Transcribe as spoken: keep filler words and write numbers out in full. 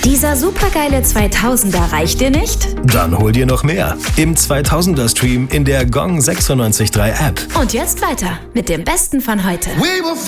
Dieser supergeile zweitausender reicht dir nicht? Dann hol dir noch mehr im zweitausender-Stream in der Gong sechsundneunzig Komma drei App. Und jetzt weiter mit dem Besten von heute.